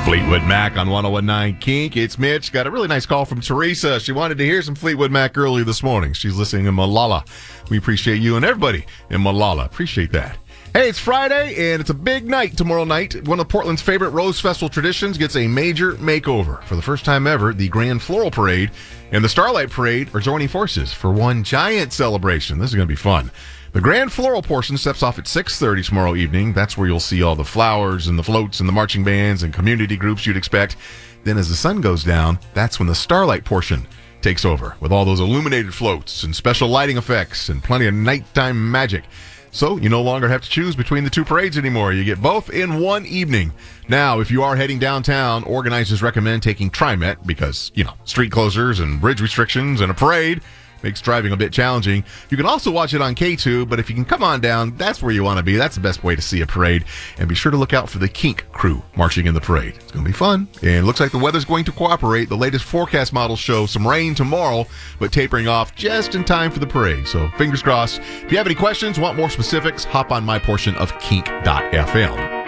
Fleetwood Mac on 101.9 Kink. It's Mitch. Got a really nice call from Teresa. She wanted to hear some Fleetwood Mac early this morning. She's listening in Malala. We appreciate you and everybody in Malala. Appreciate that. Hey, it's Friday, and it's a big night tomorrow night. One of Portland's favorite Rose Festival traditions gets a major makeover. For the first time ever, the Grand Floral Parade and the Starlight Parade are joining forces for one giant celebration. This is going to be fun. The Grand Floral portion steps off at 6:30 tomorrow evening. That's where you'll see all the flowers and the floats and the marching bands and community groups you'd expect. Then as the sun goes down, that's when the Starlight portion takes over with all those illuminated floats and special lighting effects and plenty of nighttime magic. So you no longer have to choose between the two parades anymore. You get both in one evening. Now, if you are heading downtown, organizers recommend taking TriMet because, street closures and bridge restrictions and a parade makes driving a bit challenging. You can also watch it on K2, but if you can come on down, that's where you want to be. That's the best way to see a parade. And be sure to look out for the Kink crew marching in the parade. It's going to be fun. And it looks like the weather's going to cooperate. The latest forecast models show some rain tomorrow, but tapering off just in time for the parade. So fingers crossed. If you have any questions, want more specifics, hop on my portion of kink.fm.